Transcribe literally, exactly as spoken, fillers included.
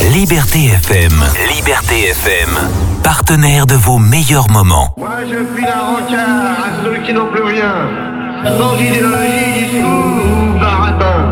Liberté F M. Liberté F M. Partenaire de vos meilleurs moments. Moi je puis la rancard à ceux qui n'ont plus rien. Sans idéologie, discours ou baratin.